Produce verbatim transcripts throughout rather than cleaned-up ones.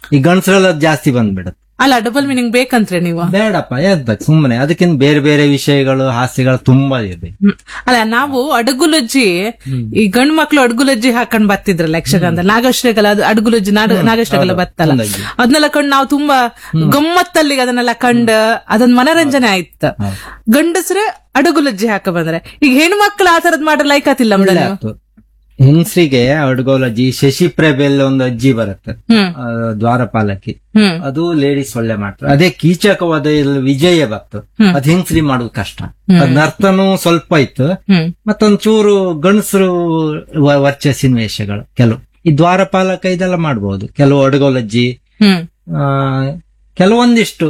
ಈ ಗಂಡಸರೆಲ್ಲ ಜಾಸ್ತಿ ಬಂದ್ಬಿಡುತ್ತೆ. ಅಲ್ಲ ಡಬಲ್ ಮೀನಿಂಗ್ ಬೇಕಂತ್ರೆ ನೀವು? ಬೇಡಪ್ಪ, ಯಾವ್ದಕ್ ಸುಮ್ಮನೆ ಅದಕ್ಕಿಂತ ಬೇರೆ ಬೇರೆ ವಿಷಯಗಳು ಹಾಸ್ಯಗಳು ತುಂಬಾ ಇದೆ. ಹ್ಮ್. ಅಲ್ಲ ನಾವು ಅಡಗುಲಜ್ಜಿ ಈ ಗಂಡು ಮಕ್ಳು ಅಡಗುಲಜ್ಜಿ ಹಾಕೊಂಡ್ ಬರ್ತಿದ್ರಲ್ಲ ಯಕ್ಷಗಾನದ ನಾಗಶ್ರೀಗಲ ಅದು ಅಡಗುಲಜ್ಜಿ ನಾಗಶ್ರೀಗಲ ಬತ್ತಲ್ಲ, ಅದನ್ನೆಲ್ಲ ಕಂಡು ನಾವು ತುಂಬಾ ಗಮ್ಮತ್ತಲ್ಲಿ ಅದನ್ನೆಲ್ಲ ಕಂಡು ಅದೊಂದ್ ಮನರಂಜನೆ ಆಯ್ತು. ಗಂಡಸ್ರೆ ಅಡಗುಲಜ್ಜಿ ಹಾಕ ಬಂದ್ರೆ ಈಗ ಹೆಣ್ಣು ಮಕ್ಳು ಆ ತರದ್ ಮಾಡ್ರೆ ಲೈಕ್ ಆತಿಲ್ಲ ಮೇಡಮ್. ಹೆಂಗಸ್ರಿಗೆ ಅಡ್ಗೋಲಜ್ಜಿ ಶಶಿ ಪ್ರೇಬೆಲ್ ಒಂದು ಅಜ್ಜಿ ಬರುತ್ತೆ, ಆ, ದ್ವಾರಪಾಲಕಿ, ಅದು ಲೇಡೀಸ್ ಒಳ್ಳೆ ಮಾಡ್ತಾರೆ. ಅದೇ ಕೀಚಕವಾದ ವಿಜಯ ಭಕ್ತ ಅದ್ ಹೆಂಗಸ್ರಿ ಮಾಡೋದು ಕಷ್ಟ. ಅದ್ ನರ್ತನೂ ಸ್ವಲ್ಪ ಇತ್ತು, ಮತ್ತೊಂಚೂರು ಗಂಡಸರು ವರ್ಚಸ್ಸಿನ ವೇಷಗಳು ಕೆಲವು. ಈ ದ್ವಾರಪಾಲಕ ಇದೆಲ್ಲ ಮಾಡ್ಬೋದು. ಕೆಲವು ಅಡ್ಗೋಲಜ್ಜಿ, ಆ ಕೆಲವೊಂದಿಷ್ಟು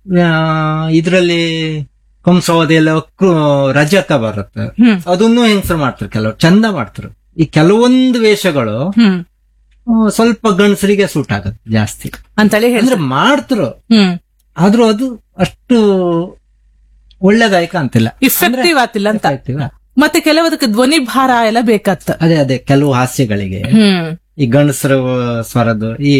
ಇದ್ರಲ್ಲಿ ಕಂಸವಾದ ಎಲ್ಲ ರಜಕ ಬರುತ್ತೆ, ಅದನ್ನು ಹೆಂಗಸರು ಮಾಡ್ತಾರೆ. ಕೆಲವು ಚಂದ ಮಾಡ್ತಾರೆ. ಈ ಕೆಲವೊಂದು ವೇಷಗಳು ಸ್ವಲ್ಪ ಗಂಡಸರಿಗೆ ಸೂಟ್ ಆಗತ್ತೆ ಜಾಸ್ತಿ ಅಂತೇಳಿ ಅಂದ್ರೆ ಮಾಡ್ತರು, ಆದ್ರೂ ಅದು ಅಷ್ಟು ಒಳ್ಳೆದಾಯ್ಕ ಅಂತಿಲ್ಲ, ಇಫೆಕ್ಟಿವ್ ಆತಿಲ್ಲ ಅಂತ. ಮತ್ತೆ ಕೆಲವದಕ್ಕೆ ಧ್ವನಿ ಭಾರ ಎಲ್ಲ ಬೇಕಾಗ್ತ. ಅದೇ ಅದೇ ಕೆಲವು ಹಾಸ್ಯಗಳಿಗೆ ಈ ಗಂಡಸರ ಸ್ವರದ್ದು ಈ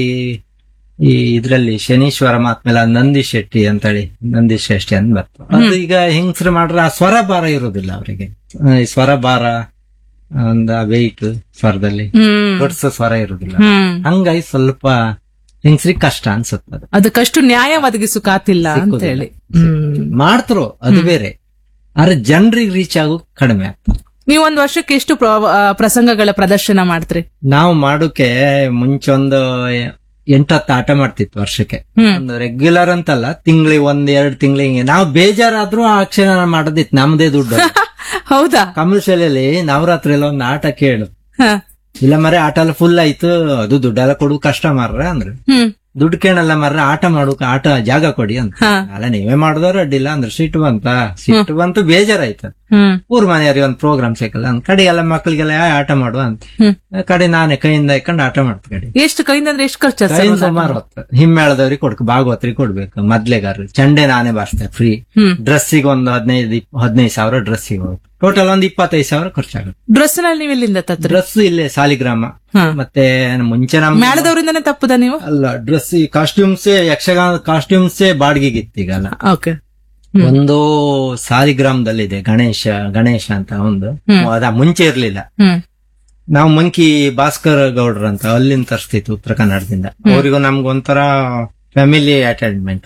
ಈ ಇದ್ರಲ್ಲಿ ಶನೀಶ್ವರ ಮಾತ್ಮೇಲೆ ನಂದಿ ಶೆಟ್ಟಿ ಅಂತೇಳಿ ನಂದಿ ಶ್ರೇಷ್ಠಿ ಅಂತ ಬರ್ತದೆ. ಅದು ಈಗ ಹೆಂಗಸರು ಮಾಡ್ರೆ ಆ ಸ್ವರ ಭಾರ ಇರುದಿಲ್ಲ ಅವರಿಗೆ. ಈ ಸ್ವರ ಭಾರ ಒಂದು ವೆಯ್ಟ್ ಸ್ವರದಲ್ಲಿ ದೊಡ್ಡ ಸ್ವರ ಇರುದಿಲ್ಲ, ಹಂಗಾಗಿ ಸ್ವಲ್ಪ ಹೆಂಗಸ್ರಿಗೆ ಕಷ್ಟ ಅನ್ಸುತ್ತೆ. ಅದಕ್ಕಷ್ಟು ನ್ಯಾಯ ಒದಗಿಸುಕಾತಿಲ್ಲ ಅಂತ ಹೇಳಿ ಮಾಡ್ತರು, ಅದು ಬೇರೆ. ಆದ್ರೆ ಜನರಿಗೆ ರೀಚ್ ಆಗೋದು ಕಡಿಮೆ ಆಗ್ತದೆ. ನೀವು ಒಂದ್ ವರ್ಷಕ್ಕೆ ಎಷ್ಟು ಪ್ರಸಂಗಗಳ ಪ್ರದರ್ಶನ ಮಾಡ್ತೀರಿ? ನಾವು ಮಾಡೋಕೆ ಮುಂಚೆ ಒಂದು ಎಂಟತ್ತು ಆಟ ಮಾಡ್ತಿತ್ತು ವರ್ಷಕ್ಕೆ. ಒಂದು ರೆಗ್ಯುಲರ್ ಅಂತಲ್ಲ, ತಿಂಗಳಿಗೆ ಒಂದ್ ಎರಡ್ ತಿಂಗಳಿಗೆ. ನಾವು ಬೇಜಾರಾದ್ರೂ ಆ ಕ್ಷಣ ಮಾಡೋದಿತ್ತು, ನಮ್ದೇ ದುಡ್ಡು. ಹೌದಾ? ಕಮಲಶಾಲೆಯಲ್ಲಿ ನವರಾತ್ರಿ ಎಲ್ಲ ಒಂದು ಆಟ ಕೇಳು, ಇಲ್ಲ ಮರೆ ಆಟ ಎಲ್ಲ ಫುಲ್ ಆಯ್ತು, ಅದು ದುಡ್ಡೆಲ್ಲ ಕೊಡು ಕಷ್ಟ ಮಾರ್ರೆ ಅಂದ್ರೆ ದುಡ್ಡು ಕೇಳಲ್ಲ ಮಾರ್ರೆ, ಆಟ ಮಾಡೋಕ ಆಟ ಜಾಗ ಕೊಡಿ ಅಂತ. ಅಲ್ಲ ನೀವೇ ಮಾಡಿದವ್ರು ಅಡ್ಡಿಲ್ಲ ಅಂದ್ರೆ ಸಿಟ್ಟು ಬಂತ, ಸಿಟ್ಟು ಬಂತು, ಬೇಜಾರಾಯ್ತು. ಊರ್ ಮನೆಯವ್ರಿಗೆ ಒಂದ್ ಪ್ರೋಗ್ರಾಮ್ ಸಿಕ್ಕಲ್ಲ ಅಂದ್ ಕಡೆ ಎಲ್ಲ ಮಕ್ಳಿಗೆಲ್ಲ ಆಟ ಮಾಡುವ ಅಂತ ಕಡೆ ನಾನೇ ಕೈಯಿಂದ ಇಕ್ಕೊಂಡು ಆಟ ಮಾಡ್ತ ಕಡೆ. ಎಷ್ಟು ಕೈಯಿಂದ ಅಂದ್ರೆ ಎಷ್ಟು ಖರ್ಚು? ಸುಮಾರು ಹೊತ್ತು ಹಿಮ್ಮೇಳದವ್ರಿಗೆ ಕೊಡ್ಬೇಕು, ಭಾಗವತ್ರಿಗೆ ಕೊಡ್ಬೇಕು, ಮೊದ್ಲೆಗಾರ ಚಂಡೆ ನಾನೇ ಬಾರಿಸ್ತೇನೆ ಫ್ರೀ. ಡ್ರೆಸ್ಸಿಗೆ ಒಂದು ಹದಿನೈದು ಹದಿನೈದು ಸಾವಿರ ಡ್ರೆಸ್ಸಿಗೆ ಹೋಗುತ್ತೆ. ಟೋಟಲ್ ಒಂದ್ ಇಪ್ಪತ್ತೈದು ಸಾವಿರ ಖರ್ಚಾಗುತ್ತೆ. ಡ್ರೆಸ್ ನಲ್ಲಿ ನೀವು ಎಲ್ಲಿಂದ ತತ್ತ? ಡ್ರೆಸ್ ಇಲ್ಲೇ ಸಾಲಿಗ್ರಾಮ. ಮತ್ತೆ ಮುಂಚೆ ನಮ್ಮ ಮೇಳದವರಿಂದಾನೆ ತಪ್ಪುದ ನೀವು? ಅಲ್ಲ, ಡ್ರೆಸ್ ಕಾಸ್ಟ್ಯೂಮ್ಸ್ ಯಕ್ಷಗಾನ ಕಾಸ್ಟ್ಯೂಮ್ಸ್ ಬಾಡಿಗೆಗಿತ್ತು ಈಗಲ್ಲ. ಓಕೆ. ಒಂದು ಸಾಲಿಗ್ರಾಮದಲ್ಲಿದೆ ಗಣೇಶ ಗಣೇಶ ಅಂತ ಒಂದು, ಅದ ಮುಂಚೆ ಇರ್ಲಿಲ್ಲ. ನಾವು ಮಂಕಿ ಭಾಸ್ಕರ್ ಗೌಡ್ರ ಅಂತ ಅಲ್ಲಿಂದ ತರಿಸ್ತಿತ್ತು ಉತ್ತರ ಕನ್ನಡದಿಂದ. ಅವ್ರಿಗೂ ನಮ್ಗ ಒಂಥರ ಫ್ಯಾಮಿಲಿ ಅಟ್ಯಾಚ್ಮೆಂಟ್.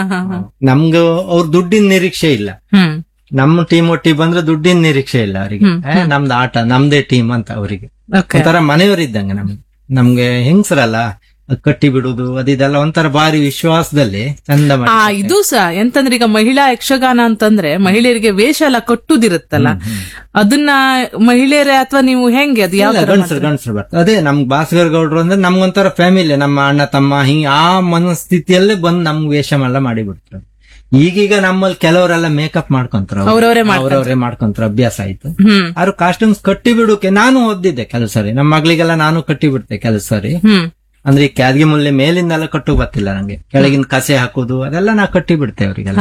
ನಮ್ಗೂ ಅವ್ರ ದುಡ್ಡಿನ ನಿರೀಕ್ಷೆ ಇಲ್ಲ. ನಮ್ಮ ಟೀಮ್ ಒಟ್ಟಿಗೆ ಬಂದ್ರೆ ದುಡ್ಡಿನ ನಿರೀಕ್ಷೆ ಇಲ್ಲ ಅವರಿಗೆ. ನಮ್ದು ಆಟ ನಮ್ದೇ ಟೀಮ್ ಅಂತ ಅವರಿಗೆ ಒಂಥರ ಮನೆಯವರಿದ್ದಂಗೆ. ನಮ್ಗೆ ನಮ್ಗೆ ಹೆಂಗಸರಲ್ಲ ಕಟ್ಟಿ ಬಿಡುದು ಅದಿದೆಲ್ಲ ಒಂಥರ ಭಾರಿ ವಿಶ್ವಾಸದಲ್ಲಿ ಚಂದ ಮಾಡಿ. ಇದು ಸಹ ಎಂತಂದ್ರೆ ಈಗ ಮಹಿಳಾ ಯಕ್ಷಗಾನ ಅಂತಂದ್ರೆ ಮಹಿಳೆಯರಿಗೆ ವೇಷ ಎಲ್ಲ ಕಟ್ಟುದಿರುತ್ತಲ್ಲ, ಅದನ್ನ ಮಹಿಳೆಯರೇ ಅಥವಾ ನೀವು ಹೆಂಗೆ ಅದು ಯಾವ ಗಂಡಸರು ಗಂಡಸರು ಬರ್ತಾರೆ. ಅದೇ ನಮ್ಗೆ ಭಾಸ್ಕರ್ ಗೌಡ್ರು ಅಂದ್ರೆ ನಮ್ಗೊಂಥರ ಫ್ಯಾಮಿಲಿ, ನಮ್ಮ ಅಣ್ಣ ತಮ್ಮ ಹಿಂಗ ಆ ಮನಸ್ಥಿತಿಯಲ್ಲೇ ಬಂದು ನಮ್ಗೆ ವೇಷ ಎಲ್ಲ ಮಾಡಿಬಿಡ್ತಾರೆ. ಈಗೀಗ ನಮ್ಮಲ್ಲಿ ಕೆಲವರೆಲ್ಲ ಮೇಕಪ್ ಮಾಡ್ಕೊಂತಾರ, ಅವ್ರವ್ರೇ ಮಾಡ್ಕೊಂತಾರ, ಅಭ್ಯಾಸ ಆಯ್ತು. ಅವ್ರು ಕಾಸ್ಟ್ಯೂಮ್ಸ್ ಕಟ್ಟಿ ಬಿಡುಕೆ ನಾನು ಓದಿದ್ದೆ ಕೆಲವು ಸರಿ. ನಮ್ಮ ಮಗಳಿಗೆಲ್ಲ ನಾನು ಕಟ್ಟಿ ಬಿಡ್ತೆ ಕೆಲವು ಸರಿ. ಅಂದ್ರೆ ಈ ಕ್ಯಾದ್ಗೆ ಮುಲ್ಲೆ ಮೇಲಿಂದೆಲ್ಲ ಕಟ್ಟು ಬರ್ತಿಲ್ಲ ನಂಗೆ, ಕೆಳಗಿನ ಕಸೆ ಹಾಕುದು ಅದೆಲ್ಲ ನಾ ಕಟ್ಟಿ ಬಿಡ್ತೇವೆ ಅವರಿಗೆಲ್ಲ.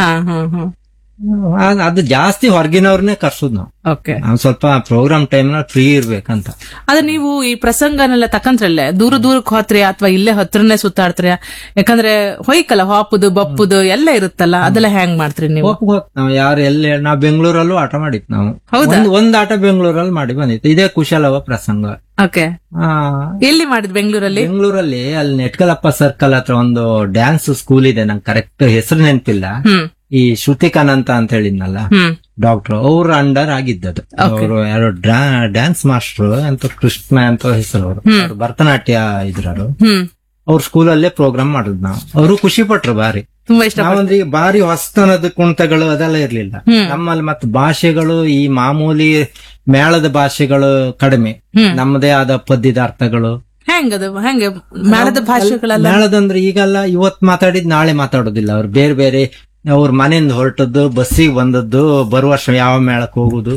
ಅದು ಜಾಸ್ತಿ ಹೊರಗಿನವ್ರನ್ನೇ ಕರ್ಸುದು ನಾವು. ನಾವು ಸ್ವಲ್ಪ ಪ್ರೋಗ್ರಾಮ್ ಟೈಮ್ ನ ಫ್ರೀ ಇರ್ಬೇಕಂತ. ಅದ ನೀವು ಈ ಪ್ರಸಂಗನೆಲ್ಲ ತಕಂತ್ರಲ್ಲೇ ದೂರ ದೂರಕ್ಕೆ ಹೋತ್ರಿ ಅಥವಾ ಇಲ್ಲೇ ಹತ್ರನೇ ಸುತ್ತಾಡ್ತೀರ? ಯಾಕಂದ್ರೆ ಹೊಯ್ಕಲ್ಲ ಹಾಪುದು ಬಪ್ಪುದು ಎಲ್ಲ ಇರುತ್ತಲ್ಲ, ಅದೆಲ್ಲ ಹೆಂಗ್ ಮಾಡ್ತೀರಿ ನೀವು? ನಾವು ಯಾರು ಎಲ್ಲಿ ನಾವು ಬೆಂಗಳೂರಲ್ಲೂ ಆಟ ಮಾಡಿತ್ ನಾವು. ಒಂದ್ ಆಟ ಬೆಂಗಳೂರಲ್ಲಿ ಮಾಡಿ ಬಂದಿತ್ತು, ಇದೇ ಕುಶಲವ ಪ್ರಸಂಗ. ಓಕೆ. ಎಲ್ಲಿ ಮಾಡಿದ್ ಬೆಂಗಳೂರಲ್ಲಿ? ಬೆಂಗಳೂರಲ್ಲಿ ಅಲ್ಲಿ ನೆಟ್ಕಲಪ್ಪ ಸರ್ಕಲ್ ಹತ್ರ ಒಂದು ಡ್ಯಾನ್ಸ್ ಸ್ಕೂಲ್ ಇದೆ, ನಂಗೆ ಕರೆಕ್ಟ್ ಹೆಸರು ನೆನಪಿಲ್ಲ. ಈ ಶ್ರುತಿಕಾನಂತ ಅಂತ ಹೇಳಿದ್ನಲ್ಲ ಡಾಕ್ಟರ್, ಅವ್ರ ಅಂಡರ್ ಆಗಿದ್ದದು. ಅವರು ಯಾರು ಡ್ಯಾನ್ಸ್ ಮಾಸ್ಟರ್ ಅಂತ ಕೃಷ್ಣ ಅಂತ ಹೆಸರು. ಅವರು ಭರತನಾಟ್ಯ ಇದ್ರರು. ಅವ್ರ ಸ್ಕೂಲಲ್ಲೇ ಪ್ರೋಗ್ರಾಮ್ ಮಾಡುದು ನಾವು. ಅವರು ಖುಷಿ ಪಟ್ರು ಬಾರಿ. ನಾವಂದ್ರೆ ಈಗ ಬಾರಿ ಹೊಸ್ತನದ ಕುಣಿತಗಳು ಅದೆಲ್ಲ ಇರ್ಲಿಲ್ಲ ನಮ್ಮಲ್ಲಿ. ಮತ್ತೆ ಭಾಷೆಗಳು ಈ ಮಾಮೂಲಿ ಮೇಳದ ಭಾಷೆಗಳು ಕಡಿಮೆ, ನಮ್ಮದೇ ಆದ ಪದ್ಯದ ಅರ್ಥಗಳು. ಹೆಂಗದು ಹೆಂಗೆ ಮೇಳದ ಭಾಷೆಗಳೆಲ್ಲ? ಮೇಳದಂದ್ರೆ ಈಗೆಲ್ಲ ಇವತ್ ಮಾತಾಡಿದ್ ನಾಳೆ ಮಾತಾಡೋದಿಲ್ಲ. ಅವ್ರು ಬೇರೆ ಬೇರೆ ಅವ್ರ ಮನೆಯಿಂದ ಹೊರಟದ್ದು, ಬಸ್ಸಿಗೆ ಬಂದದ್ದು, ಬರುವ ವರ್ಷ ಯಾವ ಮೇಳಕ್ ಹೋಗುದು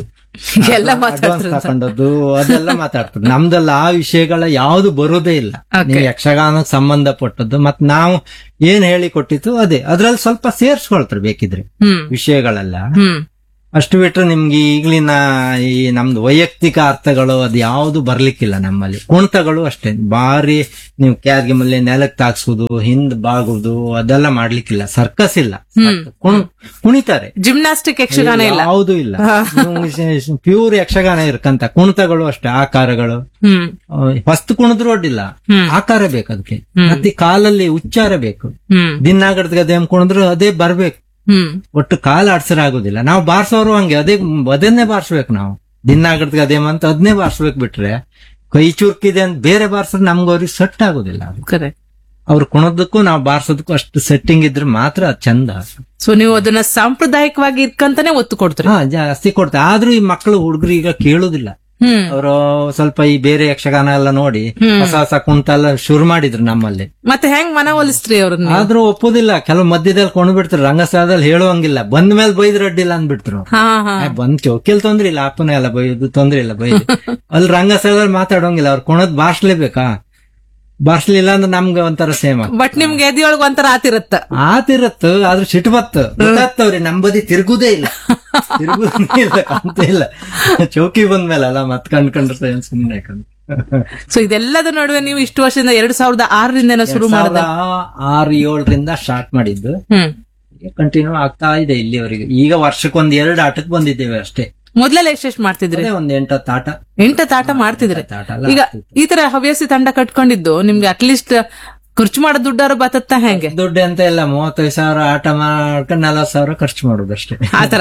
ತಕೊಂಡದ್ದು ಅದೆಲ್ಲ ಮಾತಾಡ್ತದೆ. ನಮ್ದಲ್ಲ ಆ ವಿಷಯಗಳ ಯಾವ್ದು ಬರೋದೇ ಇಲ್ಲ. ನೀವು ಯಕ್ಷಗಾನಕ್ಕೆ ಸಂಬಂಧಪಟ್ಟದ್ದು ಮತ್ ನಾವು ಏನ್ ಹೇಳಿ ಕೊಟ್ಟಿತ್ತು ಅದೇ ಅದ್ರಲ್ಲಿ ಸ್ವಲ್ಪ ಸೇರ್ಸ್ಕೊಳ್ತಾರೆ ಬೇಕಿದ್ರೆ ವಿಷಯಗಳೆಲ್ಲ. ಅಷ್ಟು ಬಿಟ್ರೆ ನಿಮ್ಗೆ ಈಗ್ಲಿನ ಈ ನಮ್ದು ವೈಯಕ್ತಿಕ ಅರ್ಥಗಳು ಅದು ಯಾವ್ದು ಬರ್ಲಿಕ್ಕಿಲ್ಲ ನಮ್ಮಲ್ಲಿ. ಕುಣಿತಗಳು ಅಷ್ಟೇ ಭಾರಿ, ನೀವು ಕ್ಯಾರ್ಗೆ ಮೇಲೆ ನೆಲಕ್ಕೆ ತಾಕ್ಸುದು, ಹಿಂದ್ ಬಾಗುದು ಅದೆಲ್ಲ ಮಾಡ್ಲಿಕ್ಕಿಲ್ಲ. ಸರ್ಕಸ್ ಇಲ್ಲ, ಕುಣ್- ಕುಣಿತಾರೆ. ಜಿಮ್ನಾಸ್ಟಿಕ್ ಯಕ್ಷಗಾನ ಇಲ್ಲ, ಯಾವುದು ಇಲ್ಲ, ಪ್ಯೂರ್ ಯಕ್ಷಗಾನ ಇರ್ಕಂತ. ಕುಣಿತಗಳು ಅಷ್ಟೇ, ಆಕಾರಗಳು. ಹ್ಮ್ ಹೊಸ್ತು ಕುಣಿದ್ರು ಅಡ್ಡಿಲ್ಲ, ಆಕಾರ ಬೇಕು ಅದಕ್ಕೆ. ಮತ್ತೆ ಕಾಲಲ್ಲಿ ಉಚ್ಚಾರ ಬೇಕು. ಹ್ಮ್ ದಿನಾಗಡದ ಗದೆ ಕುಣಿದ್ರು ಅದೇ ಬರ್ಬೇಕು. ಹ್ಮ್ ಒಟ್ಟು ಕಾಲ ಆಡ್ಸರ್ ಆಗುದಿಲ್ಲ. ನಾವು ಬಾರ್ಸೋರು ಹಂಗೆ ಅದೇ ಅದನ್ನೇ ಬಾರ್ಸ್ಬೇಕು. ನಾವು ದಿನಾಗಡದ ಗದೆ ಅಂತ ಅದನ್ನೇ ಬಾರ್ಸ್ಬೇಕು. ಬಿಟ್ರೆ ಕೈ ಚುರುಕಿದೆ ಅಂತ ಬೇರೆ ಬಾರ್ಸರ್ ನಮ್ಗೆ ಅವ್ರಿಗೆ ಸೆಟ್ ಆಗುದಿಲ್ಲ. ಕರೆಕ್ಟ್. ಅವ್ರು ಕುಣೋದಕ್ಕೂ ನಾವು ಬಾರ್ಸೋದಕ್ಕೂ ಅಷ್ಟು ಸೆಟ್ಟಿಂಗ್ ಇದ್ರೆ ಮಾತ್ರ ಅದ್ ಚಂದ. ಸೊ ನೀವು ಅದನ್ನ ಸಾಂಪ್ರದಾಯಿಕವಾಗಿ ಇಟ್ಕಂತಾನೆ ಒತ್ತು ಕೊಡ್ತೀರಿ. ಹಾ, ಜಾಸ್ತಿ ಕೊಡ್ತಾರೆ. ಆದ್ರೂ ಈ ಮಕ್ಕಳು ಹುಡುಗರು ಈಗ ಕೇಳುದಿಲ್ಲ. ಹ್ಮ್ ಅವರು ಸ್ವಲ್ಪ ಈ ಬೇರೆ ಯಕ್ಷಗಾನ ಎಲ್ಲ ನೋಡಿ ಹೊಸ ಹೊಸ ಕುಂಟ ಎಲ್ಲ ಶುರು ಮಾಡಿದ್ರು ನಮ್ಮಲ್ಲಿ. ಮತ್ತೆ ಹೆಂಗ್ ಮನವೊಲಿಸ್ತ್ರಿ ಅವ್ರನ್ನ? ಆದ್ರೂ ಒಪ್ಪುದಿಲ್ಲ. ಕೆಲವು ಮಧ್ಯದಲ್ಲಿ ಕೊಂಡು ಬಿಡ್ತಾರೆ, ರಂಗಸ್ಥಳದಲ್ಲಿ ಹೇಳುವಂಗಿಲ್ಲ. ಬಂದ ಮೇಲೆ ಬೈದ್ರು ಅಡ್ಡಿಲ್ಲ ಅಂದ್ಬಿಡ್ತರು. ಹಾ ಹಾ ಬಂದ್ ಚೌಕಿಲ್ ತೊಂದ್ರೆ ಇಲ್ಲ, ಅಪ್ಪನ ಎಲ್ಲ ಬೈದು ತೊಂದ್ರೆ ಇಲ್ಲ, ಬೈದು ಅಲ್ಲಿ ರಂಗಸ್ಥಳದಲ್ಲಿ ಮಾತಾಡೋಂಗಿಲ್ಲ. ಅವ್ರು ಕೊಣದ್ ಬಾರ್ಸ್ಲೇಬೇಕಾ? ಬಾರ್ಸ್ಲಿಲ್ಲ ಅಂದ್ರೆ ನಮ್ಗೆ ಒಂಥರ ಸೇಮ್. ಬಟ್ ನಿಮ್ಗೆ ಎದಿಯೊಳಗ ಒಂಥರ ಆತಿರತ್ತ ಆತಿರತ್ತ. ಆದ್ರೂ ಸಿಟ್ಟು ಬತ್ತು, ಗೊತ್ತಾಗ್ತವ್ರಿ ನಮ್ ಬದಿ ತಿರುಗುದೇ ಇಲ್ಲ, ತಿರುಗುದೇ ಇಲ್ಲ, ಕಾಣ್ತಾ ಇಲ್ಲ. ಚೌಕಿ ಬಂದ್ಮೇಲೆ ಅಲ್ಲ ಮತ್ ಕಂಡ್ಕೊಂಡ್ರೆ ಸುಮ್ಮನೆ ಕಂಡು. ಸೊ ಇದೆಲ್ಲದ ನಡುವೆ ನೀವು ಇಷ್ಟು ವರ್ಷದಿಂದ ಎರಡ್ ಸಾವಿರದ ಆರರಿಂದ ಶುರು ಮಾಡಿದ? ಆರು ಏಳರಿಂದ ಸ್ಟಾರ್ಟ್ ಮಾಡಿದ್ದು, ಹ್ಮ್ ಕಂಟಿನ್ಯೂ ಆಗ್ತಾ ಇದೆ ಇಲ್ಲಿವರೆಗೆ. ಈಗ ವರ್ಷಕ್ಕೊಂದ್ ಎರಡು ಆಟಕ್ಕೆ ಬಂದಿದ್ದೇವೆ ಅಷ್ಟೇ. ಮೊದ್ಲೆಲ್ಲ ಎಷ್ಟೆಷ್ಟು ಮಾಡ್ತಿದ್ರಿ? ಅದೇ ಒಂದ್ ಎಂಟತ್ತು ಆಟ. ಎಂಟತ್ತು ಆಟ ಮಾಡ್ತಿದ್ರಿ. ಆಟ ಎಲ್ಲ ಈಗ ಈ ತರ ಹವ್ಯಾಸಿ ತಂಡ ಕಟ್ಕೊಂಡಿದ್ದು ನಿಮ್ಗೆ ಅಟ್ಲೀಸ್ಟ್ ಖರ್ಚು ಮಾಡೋ ದುಡ್ಡಾರು ಬತ್ತ ಹೆಂಗೆ? ದುಡ್ಡು ಅಂತ ಇಲ್ಲ, ಮೂವತ್ತೈದು ಸಾವಿರ ಆಟ ಮಾಡ್ಕೊಂಡು ನಲವತ್ತು ಸಾವಿರ ಖರ್ಚು ಮಾಡೋದಷ್ಟೇ. ಆತರ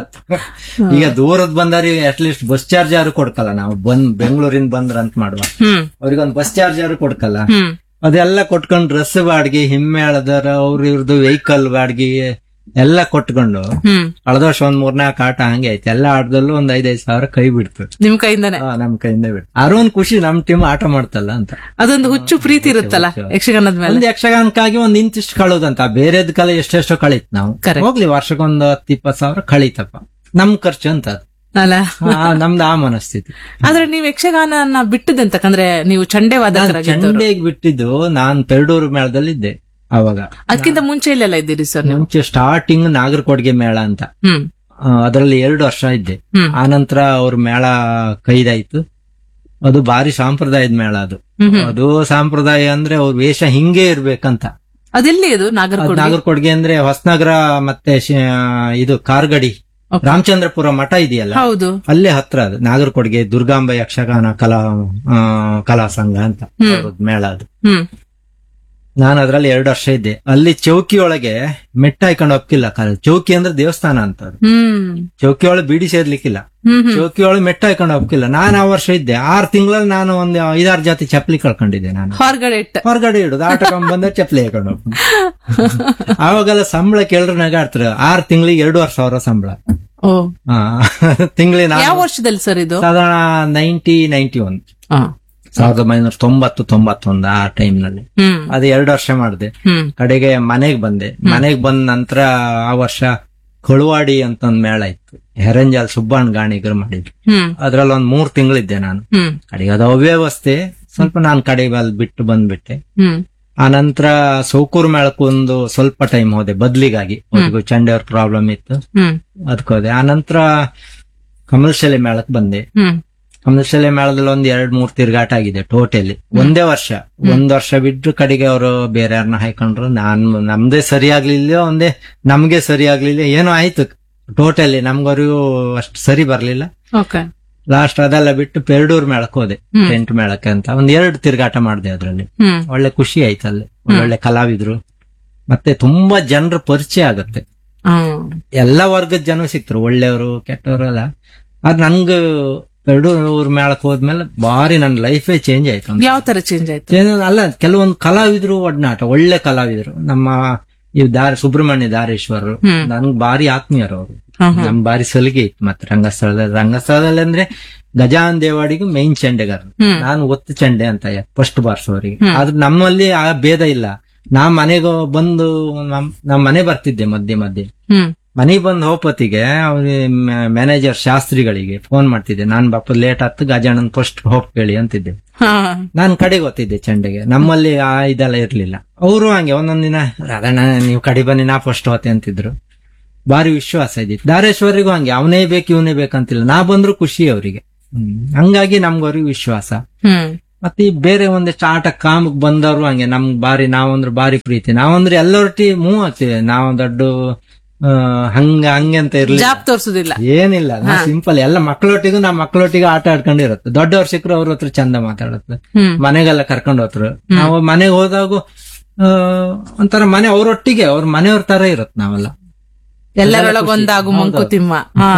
ಈಗ ದೂರದ್ ಬಂದಾರಿ ಅಟ್ಲೀಸ್ಟ್ ಬಸ್ ಚಾರ್ಜ್ ಯಾರು ಕೊಡ್ಕಲ್ಲ. ನಾವು ಬಂದ್ ಬೆಂಗಳೂರಿಂದ ಬಂದ್ರ ಅಂತ ಮಾಡುವ ಹ್ಮ್ ಅವ್ರಿಗೊಂದು ಬಸ್ ಚಾರ್ಜ್ ಯಾರು ಕೊಡ್ಕಲ್ಲ. ಹ್ಮ್ ಅದೆಲ್ಲ ಕೊಟ್ಕೊಂಡು ಡ್ರೆಸ್ ಬಾಡ್ಗಿ, ಹಿಮ್ಮೇಳದರ ಅವ್ರ ಇವ್ರದ್ದು ವೆಹಿಕಲ್ ಬಾಡ್ಗಿ ಎಲ್ಲ ಕೊಟ್ಕೊಂಡು ಹ್ಮ್ ಕಳೆದ ವರ್ಷ ಒಂದ್ ಮೂರ್ನಾಲ್ಕು ಆಟ ಹಂಗೆ ಐತೆ. ಎಲ್ಲ ಆಟದಲ್ಲೂ ಒಂದ್ ಐದೈದು ಸಾವಿರ ಕೈ ಬಿಡ್ತು. ನಿಮ್ ಕೈಯಿಂದಾನೆ? ಹಾ, ನಮ್ ಕೈಯಿಂದ ಬಿಡ್ತು. ಆರೋ ಒಂದ್ ಖುಷಿ, ನಮ್ ಟೀಮ್ ಆಟ ಮಾಡ್ತಲ್ಲ ಅಂತ. ಅದೊಂದು ಹುಚ್ಚು ಪ್ರೀತಿ ಇರುತ್ತಲ್ಲ ಯಕ್ಷಗಾನದ ಮೇಲೆ. ಒಂದ್ ಯಕ್ಷಗಾನಕ್ಕಾಗಿ ಒಂದ್ ಇಂತಿಷ್ಟು ಕಳೋದಂತ. ಬೇರೆದ್ ಕಲೆ ಎಷ್ಟೆಷ್ಟೋ ಕಳೀತ್ ನಾವು. Correct. ಹೋಗ್ಲಿ ವರ್ಷಕ್ಕೊಂದ್ ಹತ್ತು ಇಪ್ಪತ್ತು ಸಾವಿರ ಕಳೀತಪ್ಪ, ನಮ್ ಖರ್ಚು ಅಂತ ಅದು. ಅಲ್ಲ, ಆ, ನಮ್ದು ಆ ಮನಸ್ಥಿತಿ. ಆದ್ರೆ ನೀವು ಯಕ್ಷಗಾನ ಬಿಟ್ಟದಂತಕಂದ್ರೆ ನೀವು ಚಂಡೆ ವಾದಕರಾಗಿದ್ದವರು. ಚಂಡೆಗೆ ಬಿಟ್ಟಿದ್ದು ನಾನ್ ಪೆರಡೂರು ಮೇಳದಲ್ಲಿದ್ದೆ ಅವಾಗ. ಅದಕ್ಕಿಂತ ಮುಂಚೆ ಇಲ್ಲೆಲ್ಲ ಇದ್ದೀರಿ ಸರ್ ನೀವು? ಮುಂಚೆ ಸ್ಟಾರ್ಟಿಂಗ್ ನಾಗರಕೊಡ್ಗೆ ಮೇಳ ಅಂತ, ಹ್ಮ್ ಅದರಲ್ಲಿ ಎರಡು ವರ್ಷ ಇದ್ದೆ. ಹ್ಮ್ ಆನಂತರ ಅವ್ರ ಮೇಳ ಕೈದಾಯ್ತು. ಅದು ಭಾರಿ ಸಾಂಪ್ರದಾಯದ ಮೇಳ ಅದು. ಹ್ಮ್ ಅದು ಸಾಂಪ್ರದಾಯ ಅಂದ್ರೆ ಅವ್ರ ವೇಷ ಹಿಂಗೆ ಇರ್ಬೇಕಂತ. ಅದೆಲ್ಲಿ ಅದು ನಾಗರಕೋಟೆ? ನಾಗರಕೊಡ್ಗೆ ಅಂದ್ರೆ ಹೊಸನಗರ ಮತ್ತೆ ಶಿ- ಇದು ಕಾರ್ಗಡಿ ರಾಮಚಂದ್ರಪುರ ಮಠ ಇದೆಯಲ್ಲ, ಹೌದು, ಅಲ್ಲೇ ಹತ್ರ ಅದು. ನಾಗರಕೊಡ್ಗೆ ದುರ್ಗಾಂಬ ಯಕ್ಷಗಾನ ಕಲಾ ಆ, ಕಲಾ ಸಂಘ ಅಂತ ಅವ್ರದ್ ಮೇಳ ಅದು. ಹ್ಮ್ ನಾನು ಅದ್ರಲ್ಲಿ ಎರಡು ವರ್ಷ ಇದ್ದೆ. ಅಲ್ಲಿ ಚೌಕಿ ಒಳಗೆ ಮೆಟ್ಟ ಹಾಕೊಂಡು ಒಪ್ಕಿಲ್ಲ. ಚೌಕಿ ಅಂದ್ರೆ ದೇವಸ್ಥಾನ ಅಂತ ಅದು. ಹ್ಮ್ ಚೌಕಿ ಒಳಗೆ ಬೀಡಿ ಸೇರ್ಲಿಕ್ಕಿಲ್ಲ. ಹ್ಮ್ ಹ್ಮ್ ಚೌಕಿ ಒಳಗೆ ಮೆಟ್ಟ ಹಾಕೊಂಡು ಒಪ್ಕಿಲ್ಲ. ನಾನು ಆ ವರ್ಷ ಇದ್ದೆ. ಆರು ತಿಂಗಳಲ್ಲಿ ನಾನು ಒಂದು ಐದಾರು ಜಾತಿ ಚಪ್ಪಲಿ ಕಳ್ಕೊಂಡಿದ್ದೆ. ನಾನು ಹೊರಗಡೆ ಇಟ್ಟ ಹೊರಗಡೆ ಇಡುದು, ಆಟ ಬಂದ ಚಪ್ಪಲಿ ಹಾಕೊಂಡು ಹೋಗ್ತೀನಿ. ಅವಾಗೆಲ್ಲ ಸಂಬಳ ಕೇಳಿದ್ರೆ ನಗಾಡ್ತಾರೆ. ಆರು ತಿಂಗಳಿಗೆ ಎರಡೂವರೆ ಸಾವಿರ ಸಂಬಳ. ಓ, ತಿಂಗಳಿಗೆ ಯಾವ ವರ್ಷದಲ್ಲಿ ಸರ್ ಇದು? ಸಾಧಾರಣ ನೈನ್ಟಿ ನೈನ್ಟಿ ಒನ್ ಹಾ. ಸಾವಿರದ ಒಂಬೈನೂರ ತೊಂಬತ್ತು ತೊಂಬತ್ತೊಂದು ಆ ಟೈಮ್ ನಲ್ಲಿ. ಹ್ಮ್ ಅದು ಎರಡು ವರ್ಷ ಮಾಡಿದೆ. ಹ್ಮ್ ಕಡೆಗೆ ಮನೆಗ್ ಬಂದೆ. ಮನೆಗ್ ಬಂದ ನಂತರ ಆ ವರ್ಷ ಕಳುವಾಡಿ ಅಂತ ಒಂದ್ ಮೇಳ ಇತ್ತು. ಹೆರಂಜಾಲ್ ಸುಬ್ಬಣ್ಣ ಗಾಣಿಗರು ಮಾಡಿದ್ರು. ಹ್ಮ್ ಅದ್ರಲ್ಲಿ ಒಂದ್ ಮೂರ್ ತಿಂಗಳಿದ್ದೆ ನಾನು. ಹ್ಮ್ ಕಡೆಗೆ ಅದು ಅವ್ಯವಸ್ಥೆ ಸ್ವಲ್ಪ ನಾನು ಕಡೆಗೆ ಅಲ್ಲಿ ಬಿಟ್ಟು ಬಂದ್ಬಿಟ್ಟೆ. ಹ್ಮ್ ಆ ನಂತರ ಸೌಕೂರ್ ಮೇಳಕ್ಕೊಂದು ಸ್ವಲ್ಪ ಟೈಮ್ ಹೋದೆ ಬದ್ಲಿಗಾಗಿ. ಅವ್ರಿಗೂ ಚಂಡೆಯವ್ರ ಪ್ರಾಬ್ಲಮ್ ಇತ್ತು, ಹ್ಮ್ ಅದಕ್ಕೆ ಹೋದೆ. ಆ ನಂತರ ಕಮಲಶಾಲೆ ಮೇಳಕ್ ಬಂದೆ. ಹ್ಮ್ ಕಮಲಶಾಲೆ ಮೇಳದಲ್ಲಿ ಒಂದ್ ಎರಡ್ ಮೂರ್ ತಿರ್ಗಾಟ ಆಗಿದೆ ಟೋಟಲಿ ಒಂದೇ ವರ್ಷ. ಒಂದ್ ವರ್ಷ ಬಿಟ್ಟು ಕಡೆಗೆ ಅವರು ಬೇರೆ ಯಾರನ್ನ ಹಾಕೊಂಡ್ರು. ನಾನ್ ನಮ್ದೇ ಸರಿ ಆಗ್ಲಿಲ್ಲ, ಒಂದೇ ನಮ್ಗೆ ಸರಿ ಆಗ್ಲಿಲ್ಲ, ಏನೋ ಆಯ್ತು ಟೋಟಲಿ. ನಮ್ಗವ್ರಿಗೂ ಅಷ್ಟು ಸರಿ ಬರ್ಲಿಲ್ಲ. ಓಕೆ. ಲಾಸ್ಟ್ ಅದೆಲ್ಲ ಬಿಟ್ಟು ಪೆರಡೂರ್ ಮೇಳಕ್ ಹೋದೆ, ಟೆಂಟ್ ಮೇಳಕ್ಕೆ ಅಂತ. ಒಂದ್ ಎರಡು ತಿರ್ಗಾಟ ಮಾಡಿದೆ ಅದ್ರಲ್ಲಿ. ಹ್ಮ್ ಒಳ್ಳೆ ಖುಷಿ ಆಯ್ತು ಅಲ್ಲಿ. ಒಳ್ಳೆ ಕಲಾವಿದ್ರು, ಮತ್ತೆ ತುಂಬಾ ಜನರ ಪರಿಚಯ ಆಗುತ್ತೆ. ಹ್ಮ್ ಎಲ್ಲಾ ವರ್ಗದ ಜನ ಸಿಕ್ತರು, ಒಳ್ಳೆಯವರು ಕೆಟ್ಟವರು ಎಲ್ಲ. ಅದ್ ನನ್ಗ ಪೆರಡೂರ್ ಮೇಳಕ್ ಹೋದ್ಮೇಲೆ ಬಾರಿ ನನ್ನ ಲೈಫೇ ಚೇಂಜ್ ಆಯ್ತು. ಯಾವ ತರ ಚೇಂಜ್ ಆಯ್ತು? ಚೇಂಜ್ ಅಲ್ಲ, ಕೆಲವೊಂದು ಕಲಾವಿದ್ರು ಒಡನಾಟ, ಒಳ್ಳೆ ಕಲಾವಿದ್ರು. ನಮ್ಮ ಈ ದಾರಿ ಸುಬ್ರಹ್ಮಣ್ಯ ದಾರೇಶ್ವರರು ನನ್ಗೆ ಬಾರಿ ಆತ್ಮೀಯರು ಅವರು. ನಮ್ ಬಾರಿ ಸಲಿಗೆ ಇತ್ತು. ಮತ್ತೆ ರಂಗಸ್ಥಳದಲ್ಲಿ ರಂಗಸ್ಥಳದಲ್ಲಿ ಅಂದ್ರೆ ಗಜಾನ್ ದೇವಾಡಿಗೂ ಮೈನ್ ಚಂಡೆಗಾರ, ನಾನು ಒತ್ತು ಚಂಡೆ ಅಂತ ಫಸ್ಟ್ ಬಾರ್ಸೋರಿಗೆ. ಆದ್ರೆ ನಮ್ಮಲ್ಲಿ ಆ ಭೇದ ಇಲ್ಲ. ನಾ ಮನೆಗೆ ಬಂದು ನಮ್ ಮನೆ ಬರ್ತಿದ್ದೆ ಮಧ್ಯೆ ಮಧ್ಯೆ. ಮನೆಗೆ ಬಂದ್ ಹೋಪತಿಗೆ ಅವ್ರಿಗೆ ಮ್ಯಾನೇಜರ್ ಶಾಸ್ತ್ರಿಗಳಿಗೆ ಫೋನ್ ಮಾಡ್ತಿದ್ದೆ. ನಾನ್ ಬಾಪ ಲೇಟ್ ಆತ್ತು, ಗಜಾನನ್ ಫಸ್ಟ್ ಹೋಪ್ ಕೇಳಿ ಅಂತಿದ್ದೆ. ನಾನ್ ಕಡೆಗೆ ಓದ್ತಿದ್ದೆ ಚಂಡೆಗೆ. ನಮ್ಮಲ್ಲಿ ಆ ಇದೆಲ್ಲ ಇರ್ಲಿಲ್ಲ. ಅವರು ಹಂಗೆ ಒಂದೊಂದ್ ದಿನ ರಾಧಣ್ಣ ನೀವು ಕಡೆ ಬನ್ನಿ, ನಾ ಫಸ್ಟ್ ಹೋತೆ ಅಂತಿದ್ರು. ಭಾರಿ ವಿಶ್ವಾಸ ಇದ್ದಿತ್ತು. ಧಾರೇಶ್ವರಿಗೂ ಹಂಗೆ, ಅವನೇ ಬೇಕು ಇವನೇ ಬೇಕಂತಿಲ್ಲ, ನಾ ಬಂದ್ರು ಖುಷಿ ಅವರಿಗೆ. ಹ್ಮ್ ಹಂಗಾಗಿ ನಮ್ಗವ್ರಿಗೆ ವಿಶ್ವಾಸ. ಹ್ಮ್ ಮತ್ತೆ ಈ ಬೇರೆ ಒಂದಿಷ್ಟು ಆಟ ಕಾಮಕ್ ಬಂದವರು ಹಂಗೆ ನಮ್ಗ್ ಬಾರಿ, ನಾವಂದ್ರೆ ಬಾರಿ ಪ್ರೀತಿ, ನಾವಂದ್ರೆ ಎಲ್ಲರೊಟ್ಟಿ ಮೂವ್ ಆಗ್ತೀವಿ. ನಾವು ದೊಡ್ಡ ಆ, ಹಂಗ ಹಂಗೆ ಅಂತ ಇರ್ಲಿ, ಜಾಬ್ ತೋರ್ಸುದಿಲ್ಲ, ಏನಿಲ್ಲ. ಸಿಂಪಲ್ ಎಲ್ಲ ಮಕ್ಕಳೊಟ್ಟಿಗೂ ನಾ ಮಕ್ಕಳೊಟ್ಟಿಗೆ ಆಟ ಆಡ್ಕೊಂಡಿರತ್ತೆ. ದೊಡ್ಡವ್ರ ಸಿಕ್ಕರು ಅವ್ರ ಹತ್ರ ಚಂದ ಮಾತಾಡತ್ತೆ, ಮನೆಗೆಲ್ಲ ಕರ್ಕೊಂಡು ಹೋದ್ರು. ನಾವು ಮನೆಗೆ ಹೋದಾಗ ಆ, ಒಂಥರ ಮನೆ ಅವ್ರೊಟ್ಟಿಗೆ ಅವ್ರ ಮನೆಯವ್ರ ತರ ಇರತ್ ನಾವೆಲ್ಲ, ಎಲ್ಲರೊಳಗೊಂದಾಗು ಮಂಕುತಿಮ್ಮ.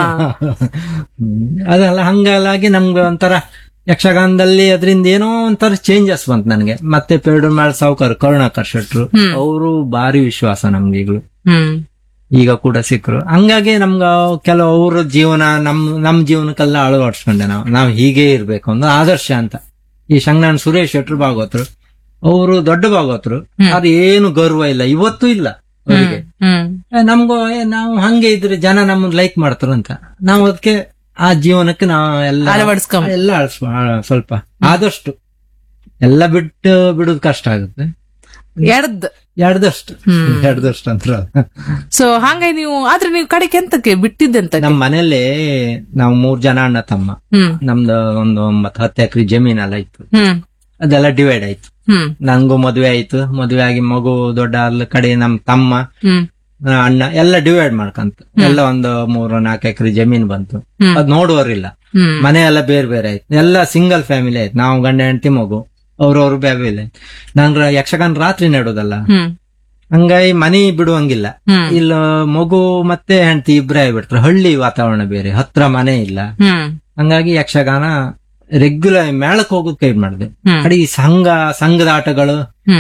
ಅದೆಲ್ಲ ಹಂಗಾಗಿ ನಮ್ಗೆ ಒಂಥರ ಯಕ್ಷಗಾನದಲ್ಲಿ ಅದರಿಂದ ಏನೋ ಒಂಥರ ಚೇಂಜಸ್ ಬಂತು ನನಗೆ. ಮತ್ತೆ ಪೇರುಮಾಳ್ ಸಾವ್ಕಾರ್ ಕರುಣಾಕರ್ ಶೆಟ್ರು ಅವರು ಭಾರಿ ವಿಶ್ವಾಸ ನಮ್ಗೆ ಈಗಲೂ, ಈಗ ಕೂಡ ಸಿಕ್ಕರು. ಹಂಗಾಗಿ ನಮ್ಗ ಕೆಲವು ಅವ್ರ ಜೀವನ ನಮ್ ನಮ್ ಜೀವನಕ್ಕೆಲ್ಲ ಅಳವಡಿಸ್ಕೊಂಡೆ ನಾವು ನಾವ್ ಹೀಗೆ ಇರ್ಬೇಕು ಒಂದು ಆದರ್ಶ ಅಂತ. ಈ ಶಂಗನಾನ್ ಸುರೇಶ್ ಶೆಟ್ರು ಭಾಗವತರು, ಅವರು ದೊಡ್ಡ ಭಾಗವತರು, ಅದು ಏನು ಗೌರವ ಇಲ್ಲ ಇವತ್ತು ಇಲ್ಲ ಅವರಿಗೆ. ನಮ್ಗೂ ಏ, ನಾವು ಹಂಗೆ ಇದ್ರೆ ಜನ ನಮ್ಮನ್ನ ಲೈಕ್ ಮಾಡ್ತಾರಂತ ನಾವು ಅದಕ್ಕೆ ಆ ಜೀವನಕ್ಕೆ ನಾವು ಎಲ್ಲ ಎಲ್ಲ ಅಳ್ಸ್ಕೊ ಸ್ವಲ್ಪ ಆದಷ್ಟು ಎಲ್ಲ ಬಿಟ್ಟು ಬಿಡುದು ಕಷ್ಟ ಆಗುತ್ತೆ. ಎಡ್ದ್ ಎಡ್ದಷ್ಟು ಎಡ್ದಷ್ಟು ಅಂತ. ಸೊ ಹಂಗಾಗಿ ನೀವು ಆದ್ರೆ ನೀವು ಕಡೆಗೆ ಎಂತಕ್ಕೆ ಬಿಟ್ಟಿದ್ದಂತ? ನಮ್ ಮನೇಲಿ ನಾವು ಮೂರ್ ಜನ ಅಣ್ಣ ತಮ್ಮ, ನಮ್ದು ಒಂದು ಒಂಬತ್ತು ಹತ್ತು ಎಕರೆ ಜಮೀನೆಲ್ಲ ಇತ್ತು, ಅದೆಲ್ಲ ಡಿವೈಡ್ ಆಯ್ತು. ನಂಗೂ ಮದ್ವೆ ಆಯ್ತು, ಮದ್ವೆ ಆಗಿ ಮಗು ದೊಡ್ಡ ಅಲ್ಲ ಕಡೆ ನಮ್ ತಮ್ಮ ಅಣ್ಣ ಎಲ್ಲ ಡಿವೈಡ್ ಮಾಡ್ಕಂತ ಎಲ್ಲ ಒಂದು ಮೂರು ನಾಲ್ಕು ಎಕರೆ ಜಮೀನ್ ಬಂತು. ಅದ್ ನೋಡುವರಿಲ್ಲ, ಮನೆ ಎಲ್ಲ ಬೇರೆ ಬೇರೆ ಆಯ್ತು, ಎಲ್ಲ ಸಿಂಗಲ್ ಫ್ಯಾಮಿಲಿ ಆಯ್ತು. ನಾವು ಗಂಡ ಹೆಂಡತಿ ಮಗು, ಅವ್ರವ್ರು ಬೇರೆ ಇಲ್ಲ. ನಂಗೆ ಯಕ್ಷಗಾನ ರಾತ್ರಿ ನಡೋದಲ್ಲ, ಹಂಗಾಗಿ ಮನಿ ಬಿಡುವಂಗಿಲ್ಲ. ಇಲ್ಲ ಮಗು ಮತ್ತೆ ಹೆಂಡತಿ ಇಬ್ರೇ ಆಗ್ಬಿಡ್ತಾರೆ, ಹಳ್ಳಿ ವಾತಾವರಣ ಬೇರೆ, ಹತ್ರ ಮನೆ ಇಲ್ಲ. ಹಂಗಾಗಿ ಯಕ್ಷಗಾನ ರೆಗ್ಯುಲರ್ ಮೇಳಕ್ ಹೋಗೋದ್ ಕೈ ಮಾಡಿದೆ. ಕಡೆ ಈ ಸಂಘ ಸಂಘದ ಆಟಗಳು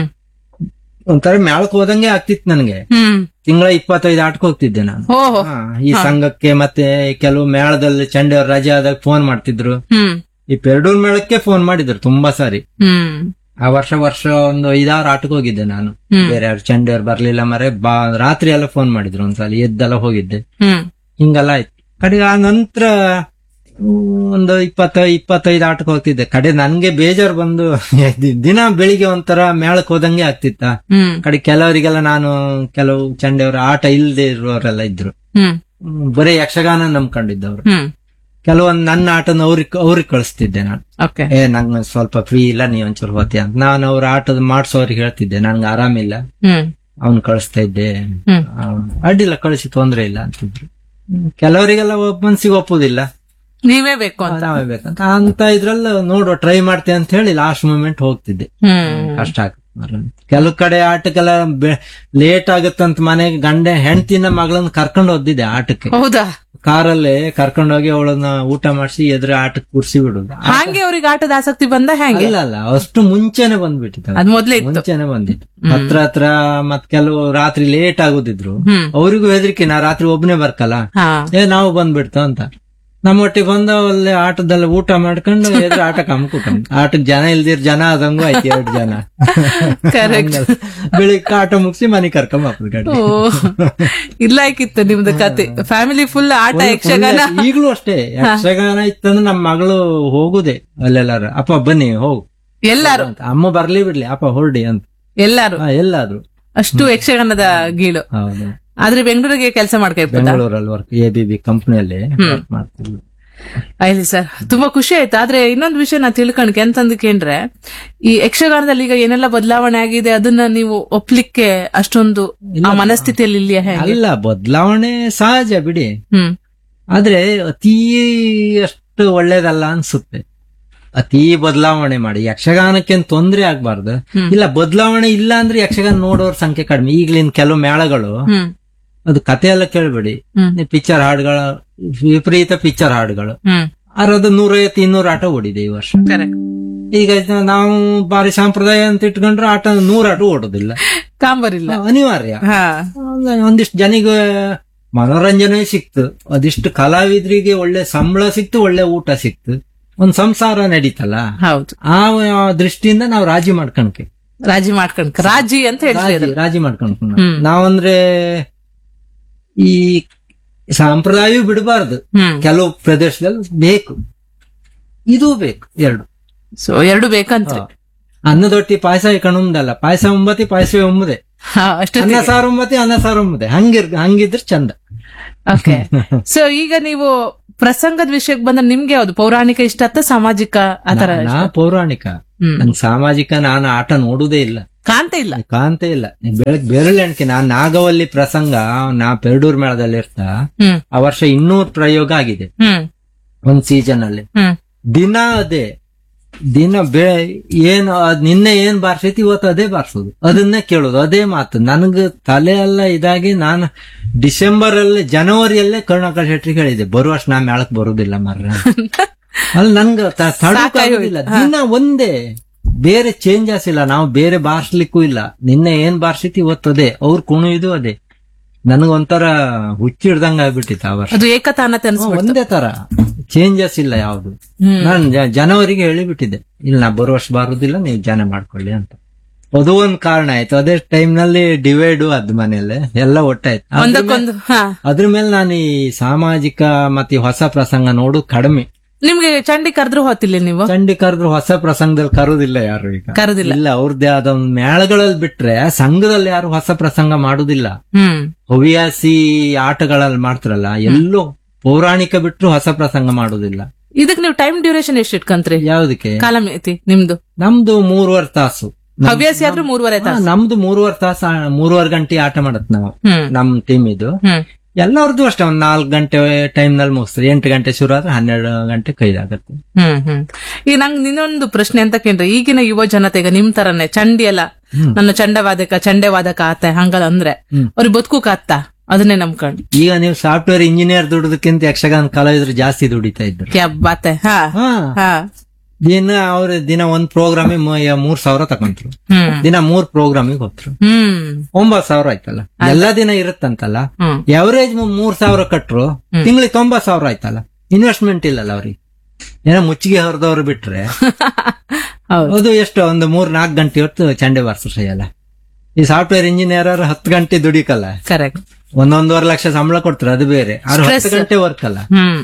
ಒಂಥರ ಮೇಳಕ್ ಹೋದಂಗೆ ಆಗ್ತಿತ್ತು ನನಗೆ. ತಿಂಗಳ ಇಪ್ಪತ್ತೈದು ಆಟಕ್ಕೆ ಹೋಗ್ತಿದ್ದೆ ನಾನು ಈ ಸಂಘಕ್ಕೆ. ಮತ್ತೆ ಕೆಲವು ಮೇಳದಲ್ಲಿ ಚಂಡೆಯವ್ರ ರಜೆ ಆದಾಗ ಫೋನ್ ಮಾಡ್ತಿದ್ರು, ಈ ಪೆರ್ಡೂರ್ ಮೇಳಕ್ಕೆ ಫೋನ್ ಮಾಡಿದ್ರು ತುಂಬಾ ಸಾರಿ. ಆ ವರ್ಷ ವರ್ಷ ಒಂದು ಐದಾರು ಆಟಕ್ಕೆ ಹೋಗಿದ್ದೆ ನಾನು. ಬೇರೆ ಯಾರು ಚಂಡೆಯವ್ರು ಬರ್ಲಿಲ್ಲ ಮರೆ, ಬಾ ರಾತ್ರಿ ಎಲ್ಲ ಫೋನ್ ಮಾಡಿದ್ರು, ಒಂದ್ಸಲ ಎದ್ದೆಲ್ಲ ಹೋಗಿದ್ದೆ. ಹಿಂಗೆಲ್ಲ ಆಯ್ತು. ಕಡೆಗೆ ಆ ನಂತರ ಒಂದು ಇಪ್ಪತ್ತ ಇಪ್ಪತ್ತೈದು ಆಟಕ್ಕೆ ಹೋಗ್ತಿದ್ದೆ. ಕಡೆ ನನ್ಗೆ ಬೇಜಾರು ಬಂದು ದಿನ ಬೆಳಿಗ್ಗೆ ಒಂಥರ ಮೇಳಕ್ ಹೋದಂಗೆ ಆಗ್ತಿತ್ತ. ಕಡೆ ಕೆಲವರಿಗೆಲ್ಲ ನಾನು ಕೆಲವು ಚಂಡೆಯವ್ರ ಆಟ ಇಲ್ದೇ ಇರುವವರೆಲ್ಲ ಇದ್ರು, ಬರೀ ಯಕ್ಷಗಾನ ನಂಬ್ಕೊಂಡಿದ್ದವ್ರು. ಕೆಲವೊಂದು ನನ್ನ ಆಟನ ಅವ್ರಿಗೆ ಅವ್ರಿಗೆ ಕಳಿಸ್ತಿದ್ದೆ ನಾನು. ಏ ನಂಗೆ ಸ್ವಲ್ಪ ಫ್ರೀ ಇಲ್ಲ, ನೀ ಒಂಚೂರು ಹೋತಿ ಅಂತ ನಾನು ಅವ್ರ ಆಟದ ಮಾಡ್ಸೋರಿಗೆ ಹೇಳ್ತಿದ್ದೆ, ನನ್ಗೆ ಆರಾಮಿಲ್ಲ, ಅವ್ನ್ ಕಳಿಸ್ತಾ ಇದ್ದೆ, ಅಡ್ಡಿಲ್ಲ ಕಳಿಸಿ ತೊಂದ್ರೆ ಇಲ್ಲ ಅಂತಿದ್ರು. ಕೆಲವರಿಗೆಲ್ಲ ಮನ್ಸಿಗೆ ಒಪ್ಪುದಿಲ್ಲ, ನೀವೇ ಬೇಕು ಅಂತ ನಾವೇ ಬೇಕಂತ ಅಂತ ಇದ್ರಲ್ಲ ನೋಡುವ ಟ್ರೈ ಮಾಡ್ತೇವೆ ಅಂತ ಹೇಳಿ ಲಾಸ್ಟ್ ಮೂಮೆಂಟ್ ಹೋಗ್ತಿದ್ದೆ. ಕಷ್ಟ ಆಗುತ್ತೆ. ಕೆಲವು ಕಡೆ ಆಟಕ್ಕೆಲ್ಲ ಲೇಟ್ ಆಗುತ್ತಂತ ಮನೆಗೆ ಗಂಡ ಹೆಂಡತಿನ ಮಗಳನ್ನ ಕರ್ಕೊಂಡು ಹೋದಿದ್ದೆ ಆಟಕ್ಕೆ. ಹೌದಾ? ಕಾರಲ್ಲೇ ಕರ್ಕೊಂಡೋಗಿ ಅವಳನ್ನ ಊಟ ಮಾಡಿಸಿ ಎದುರು ಆಟಕ್ಕೆ ಕೂರ್ಸಿ ಬಿಡುದು. ಹಾಗೆ ಅವ್ರಿಗೆ ಆಟದ ಆಸಕ್ತಿ ಬಂದ ಹೆಂಗೆ? ಇಲ್ಲ ಅಲ್ಲ, ಅಷ್ಟು ಮುಂಚೆನೆ ಬಂದ್ಬಿಟ್ಟಿತ್ತು, ಅದ್ ಮೊದ್ಲೇ ಮುಂಚೆನೆ ಬಂದಿತ್ತು. ಹತ್ರ ಹತ್ರ ಮತ್ ಕೆಲವು ರಾತ್ರಿ ಲೇಟ್ ಆಗುದಿದ್ರು, ಅವ್ರಿಗೂ ಹೆದರಿಕೆ, ನಾ ರಾತ್ರಿ ಒಬ್ನೇ ಬರ್ಕಲ್ಲ, ಏ ನಾವು ಬಂದ್ಬಿಡ್ತು ಅಂತ. ನಮ್ಮೊಟ್ಟಿಗೆ ಬಂದ ಅಲ್ಲೇ ಆಟದಲ್ಲಿ ಊಟ ಮಾಡ್ಕೊಂಡು ಎದುರು ಆಟ ಕಮ್ಕೊಂಡು ಆಟಕ್ ಜನ ಇಲ್ದಿರ್ ಜನ ಆದಂಗೂ ಆಯ್ತು, ಎರಡು ಜನ. ಬೆಳಿಗ್ಗೆ ಆಟ ಮುಗಿಸಿ ಮನೆ ಕರ್ಕೊಂಡ್ ಹಾಕುದು ಗಾಡಿ. ಇಲ್ಲ ಆಯ್ಕಿತ್ತು ನಿಮ್ದು ಕತೆ, ಫ್ಯಾಮಿಲಿ ಫುಲ್ ಆಟ ಯಕ್ಷಗಾನ. ಈಗ್ಲೂ ಅಷ್ಟೇ ಯಕ್ಷಗಾನ ಇತ್ತಂದ್ರೆ ನಮ್ಮ ಮಗಳು ಹೋಗುದೇ ಅಲ್ಲೆಲ್ಲಾರು, ಅಪ್ಪ ಬನ್ನಿ ಹೋಗು ಎಲ್ಲಾರು, ಅಮ್ಮ ಬರ್ಲಿ ಬಿಡ್ಲಿ ಅಪ್ಪ ಹೊರಡಿ ಅಂತ ಎಲ್ಲಾರು ಎಲ್ಲಾದ್ರು. ಅಷ್ಟು ಯಕ್ಷಗಾನದ ಗೀಳು. ಹೌದು. ಆದ್ರೆ ಬೆಂಗಳೂರಿಗೆ ಕೆಲಸ ಮಾಡ್ಕೊಂಡು ಬೆಂಗಳೂರಲ್ಲಿ ವರ್ಕ್ ಎ ಬಿ ಬಿ ಕಂಪನಿಯಲ್ಲಿ ಮಾಡ್ತಿದ್ವಿ. ಆಯ್ತು ಸರ್, ತುಂಬಾ ಖುಷಿ ಆಯ್ತು. ಆದ್ರೆ ಇನ್ನೊಂದು ವಿಷಯ ನಾ ತಿಳ್ಕೊಂಡ್ಕೆ ಅಂತಂದ್ರೆ, ಈ ಯಕ್ಷಗಾನದಲ್ಲಿ ಈಗ ಏನೆಲ್ಲ ಬದಲಾವಣೆ ಆಗಿದೆ ಅದನ್ನ ನೀವು ಒಪ್ಲಿಕ್ಕೆ ಅಷ್ಟೊಂದು ಆ ಮನಸ್ಥಿತಿಯಲ್ಲಿ ಇಲ್ಲಿ ಅಲ್ಲ, ಬದಲಾವಣೆ ಸಹಜ ಬಿಡಿ, ಆದ್ರೆ ಅತೀ ಅಷ್ಟು ಒಳ್ಳೇದಲ್ಲ ಅನ್ಸುತ್ತೆ. ಅತೀ ಬದಲಾವಣೆ ಮಾಡಿ ಯಕ್ಷಗಾನಕ್ಕೆ ತೊಂದ್ರೆ ಆಗ್ಬಾರ್ದು. ಇಲ್ಲ ಬದಲಾವಣೆ ಇಲ್ಲ ಅಂದ್ರೆ ಯಕ್ಷಗಾನ ನೋಡೋರ್ ಸಂಖ್ಯೆ ಕಡಿಮೆ. ಈಗ್ಲಿನ ಕೆಲವು ಮೇಳಗಳು ಅದು ಕತೆ ಎಲ್ಲ ಕೇಳ್ಬೇಡಿ, ಪಿಕ್ಚರ್ ಹಾಡುಗಳ ವಿಪರೀತ ಪಿಕ್ಚರ್ ಹಾಡುಗಳು, ಅರದ ನೂರೈವತ್ತು ಇನ್ನೂರು ಆಟ ಓಡಿದೆ ಈ ವರ್ಷ. ಈಗ ನಾವು ಬಾರಿ ಸಂಪ್ರದಾಯ ಅಂತ ಇಟ್ಕೊಂಡ್ರೆ ಆಟ ನೂರ ಆಟ ಓಡೋದಿಲ್ಲ, ಕಾಂಬರಿಲ್ಲ, ಅನಿವಾರ್ಯ. ಒಂದಿಷ್ಟು ಜನಿಗೆ ಮನೋರಂಜನೆ ಸಿಕ್ತು, ಅದಿಷ್ಟು ಕಲಾವಿದರಿಗೆ ಒಳ್ಳೆ ಸಂಬಳ ಸಿಕ್ತು, ಒಳ್ಳೆ ಊಟ ಸಿಕ್ತು, ಒಂದ್ ಸಂಸಾರ ನಡೀತಲ್ಲ. ಹೌದು. ಆ ದೃಷ್ಟಿಯಿಂದ ನಾವು ರಾಜಿ ಮಾಡ್ಕೊಂಡ್ಕೆ ರಾಜಿ ಮಾಡ್ಕೊಂಡ್ ರಾಜಿ ಅಂತ ಹೇಳಿ ರಾಜಿ ಮಾಡ್ಕೊಂಡ್ ನಾವಂದ್ರೆ ಈ ಸಂಪ್ರದಾಯ ಬಿಡಬಾರ್ದು. ಕೆಲವು ಪ್ರದೇಶದಲ್ಲಿ ಬೇಕು, ಇದು ಬೇಕು, ಎರಡು. ಸೊ ಎರಡು ಬೇಕಂತ. ಅನ್ನದೊಟ್ಟಿ ಪಾಯಸ ಕಣುಂದಲ್ಲ, ಪಾಯಸ ಒಂಬತ್ತಿ ಪಾಯಸವೇ ಒಮ್ಮದೆ, ಅನ್ನ ಸಾರು ಒಂಬತ್ತಿ ಅನ್ನ ಸಾರು ಒಂಬದೆ, ಹಂಗಿರ್ ಹಂಗಿದ್ರೆ ಚಂದ. ಓಕೆ. ಸೊ ಈಗ ನೀವು ಪ್ರಸಂಗದ ವಿಷಯಕ್ಕೆ ಬಂದ್ರೆ ನಿಮ್ಗೆ ಯಾವ್ದು ಪೌರಾಣಿಕ ಇಷ್ಟ ಅಥವಾ ಸಾಮಾಜಿಕ ಆತರ ನಾ ಪೌರಾಣಿಕ, ಹ್ಮ್. ನಂಗೆ ಸಾಮಾಜಿಕ ನಾನು ಆಟ ನೋಡುದೇ ಇಲ್ಲ, ಕಾಣ್ತಾ ಇಲ್ಲ. ಕಾಂತೆ ಇಲ್ಲ. ಬೆಳಗ್ಗೆ ಬೆರಳೆಣಿಕೆ ನಾನ್ ನಾಗವಲ್ಲಿ ಪ್ರಸಂಗ ನಾ ಪೆರಡೂರ್ ಮೇಳದಲ್ಲಿ ಇರ್ತಾ ಹ್ಮ್ ಆ ವರ್ಷ ಇನ್ನೂರು ಪ್ರಯೋಗ ಆಗಿದೆ ಹ್ಮ್ ಒಂದ್ ಸೀಸನ್ ಅಲ್ಲಿ. ಹ್ಮ್ ದಿನ ಅದೇ ದಿನ ಬೇ ಏನು ಅದ್ ನಿನ್ನೆ ಏನ್ ಬಾರ್ಸೈತಿ ಇವತ್ತು ಅದೇ ಬಾರ್ಸೋದು, ಅದನ್ನೇ ಕೇಳೋದು, ಅದೇ ಮಾತು. ನನ್ಗ ತಲೆ ಎಲ್ಲ ಇದಾಗಿ ನಾನು ಡಿಸೆಂಬರ್ ಅಲ್ಲಿ ಜನವರಿಯಲ್ಲೇ ಕರುಣಾಕರ್ ಶೆಟ್ಟಿ ಹೇಳಿದೆ, ಬರುವ ವರ್ಷ ನಾ ಮೇಳಕ್ ಬರುದಿಲ್ಲ ಮಾರ್ರೆ. ಅಲ್ಲಿ ನನ್ಗ ತಡಕಾಗೋದಿಲ್ಲ. ದಿನ ಒಂದೇ, ಬೇರೆ ಚೇಂಜಸ್ ಇಲ್ಲ, ನಾವು ಬೇರೆ ಬಾರ್ಸ್ಲಿಕ್ಕೂ ಇಲ್ಲ. ನಿನ್ನೆ ಏನ್ ಬಾರ್ಸೈತಿ ಇವತ್ತು ಅದೇ, ಅವ್ರು ಕುಣಿಯುದು ಅದೇ. ನನ್ಗೊಂಥರ ಹುಚ್ಚಿಡ್ದಂಗ ಆಗ್ಬಿಟ್ಟಿತ್ತು ಆ ವರ್ಷ. ಅದು ಏಕತಾನತೆ ಅನ್ಸ್ಬಿಡ್ತು. ಒಂದೇ ತರ ಚೇಂಜಸ್ ಇಲ್ಲ ಯಾವ್ದು. ನಾನು ಜನವರಿಗೆ ಹೇಳಿಬಿಟ್ಟಿದ್ದೆ, ಇಲ್ಲ ನಾ ಬರುವ ವರ್ಷ ಬಾರುದಿಲ್ಲ, ನೀವು ಜನ ಮಾಡ್ಕೊಳ್ಳಿ ಅಂತ. ಅದು ಒಂದ್ ಕಾರಣ ಆಯ್ತು. ಅದೇ ಟೈಮ್ ನಲ್ಲಿ ಡಿವೈಡು ಅದ್ ಮನೇಲಿ ಎಲ್ಲ ಒಟ್ಟಾಯ್ತು. ಒಂದಕ್ಕೊಂದು ಹಾ. ಅದ್ರ ಮೇಲೆ ನಾನು ಈ ಸಾಮಾಜಿಕ ಮತ್ತೆ ಈ ಹೊಸ ಪ್ರಸಂಗ ನೋಡು ಕಡಿಮೆ. ನಿಮ್ಗೆ ಚಂಡಿ ಕರೆದ್ರು ಹೋತಿಲ್ಲ ನೀವು? ಚಂಡಿ ಕರೆದ್ರು ಹೊಸ ಪ್ರಸಂಗದಲ್ಲಿ ಕರುದಿಲ್ಲ ಯಾರು ಈಗ, ಕರುದಿಲ್ಲ. ಇಲ್ಲ ಅವ್ರದ್ದೇ ಆದ ಒಂದ್ ಮೇಳಗಳಲ್ಲಿ ಬಿಟ್ರೆ ಸಂಘದಲ್ಲಿ ಯಾರು ಹೊಸ ಪ್ರಸಂಗ ಮಾಡುದಿಲ್ಲ. ಹ್ಮ್ ಹವ್ಯಾಸಿ ಆಟಗಳಲ್ಲಿ ಮಾಡ್ತಾರಲ್ಲ, ಎಲ್ಲೋ ಪೌರಾಣಿಕ ಬಿಟ್ರು ಹೊಸ ಪ್ರಸಂಗ ಮಾಡುದಿಲ್ಲ. ಇದಕ್ ನೀವು ಟೈಮ್ ಡ್ಯೂರೇಷನ್ ಎಷ್ಟು ಇಟ್ಕಂತ್ರಿ? ಯಾವ್ದಕ್ಕೆ? ಕಾಲಮಿತಿ ನಿಮ್ದು? ನಮ್ದು ಮೂರುವರೆ ತಾಸು. ಹವ್ಯಾಸಿ ಆದ್ರೂ ಮೂರುವರೆ ತಾಸು. ನಮ್ದು ಮೂರುವರೆ ತಾಸು, ಮೂರುವರೆ ಗಂಟೆ ಆಟ ಮಾಡತ್ ನಾವು. ಹ್ಮ್ ನಮ್ ಟೀಮ್ ಇದು ಹ್ಮ್ ಎಲ್ಲರದ್ದು ಅಷ್ಟೇ. ಒಂದ್ ನಾಲ್ಕು ಗಂಟೆ ಟೈಮ್ ನಲ್ಲಿ ಮುಗಿಸ್ತಾರೆ. ಎಂಟು ಗಂಟೆ ಶುರು ಆದ್ರೆ ಹನ್ನೆರಡು ಗಂಟೆ ಕೈದಾಗತ್ತೆ. ಹ್ಮ್ ಹ್ಮ್ ಈಗ ನಂಗೆ ಇನ್ನೊಂದು ಪ್ರಶ್ನೆ ಅಂತ ಕೇಳ್ರಿ, ಈಗಿನ ಯುವ ಜನತೆಗ ನಿಮ್ ತರನೇ ಚಂಡಿ ಎಲ್ಲ ನನ್ನ ಚಂಡವಾದಕ ಚಂಡೆವಾದಕ ಆತ ಹಂಗಲ್ಲ ಅಂದ್ರೆ ಅವ್ರಿಗೆ ಬದುಕುಕ್ ಆತ ಅದನ್ನೇ ನಂಬ್ಕೊಂಡು. ಈಗ ನೀವು ಸಾಫ್ಟ್ವೇರ್ ಇಂಜಿನಿಯರ್ ದುಡಿದಕ್ಕಿಂತ ಯಕ್ಷಗಾನ ಕಲಾವಿದ್ರು ಜಾಸ್ತಿ ದುಡಿತಾ ಇದ್ರು. ಕ್ಯಾಬ್ ಬಾತೆ. ಹಾ ಹಾ ಹಾ ದಿನ ಅವ್ರ ದಿನ ಒಂದ್ ಪ್ರೋಗ್ರಾಮಿಗೆ ಮೂರ್ ಸಾವಿರ ತಗೊಂಡ್ರು. ಹ್ಮ್ ದಿನ ಮೂರ್ ಪ್ರೋಗ್ರಾಮಿಗೆ ಹೋದ್ರು, ಹ್ಮ್ ಒಂಬತ್ ಸಾವಿರ ಆಯ್ತಲ್ಲ. ಎಲ್ಲಾ ದಿನ ಇರುತ್ತಂತಲ್ಲ, ಹ್ಮ್ ಎವರೇಜ್ ಮೂರ್ ಸಾವಿರ ಕಟ್ರು, ತಿಂಗಳಿಗೆ ತೊಂಬತ್ ಸಾವಿರ ಆಯ್ತಲ್ಲ. ಇನ್ವೆಸ್ಟ್ಮೆಂಟ್ ಇಲ್ಲಲ್ಲ ಅವ್ರಿಗೆ. ಏನೋ ಮುಚ್ಚಿಗೆ ಹೊರದವ್ರು ಬಿಟ್ರೆ ಹೌದು. ಅದು ಎಷ್ಟು ಒಂದು ಮೂರ್ ನಾಲ್ಕು ಗಂಟೆ ಹೊತ್ತು ಚಂಡೆ ಬಾರ್ಸಲ್ಲ. ಈ ಸಾಫ್ಟ್ವೇರ್ ಇಂಜಿನಿಯರ್ ಹತ್ತು ಗಂಟೆ ದುಡಿಕಲ್ಲ, ಕರೆಕ್ಟ್. ಒಂದೊಂದೂವರೆ ಲಕ್ಷ ಸಂಬಳ ಕೊಡ್ತಾರೆ, ಅದು ಬೇರೆ. ಅವ್ರು ಹತ್ತು ಗಂಟೆ ವರ್ಕ್ ಅಲ್ಲ. ಹ್ಮ್